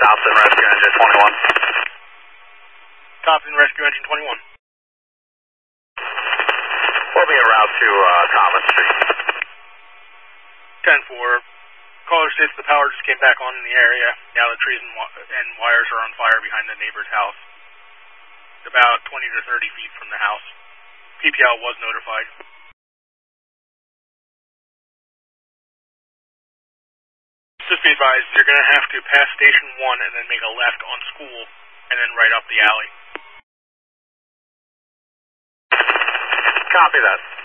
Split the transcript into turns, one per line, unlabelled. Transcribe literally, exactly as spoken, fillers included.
Dobson, Rescue Engine twenty-one.
Dobson, Rescue Engine twenty-one.
We'll be en route to uh, Thomas Street.
ten four. Caller states the power just came back on in the area. Now the trees and, wi and wires are on fire behind the neighbor's house. It's about twenty to thirty feet from the house. P P L was notified. Just be advised, you're going to have to pass Station one and then make a left on School and then right up the alley.
Copy that.